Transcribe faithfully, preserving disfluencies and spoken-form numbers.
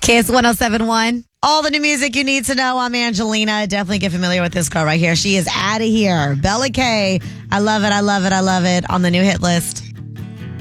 Kiss one oh seven point one. All the new music you need to know. I'm Angelina. Definitely get familiar with this girl right here. She is out of here. Bella K. I love it. I love it. I love it. On the new hit list.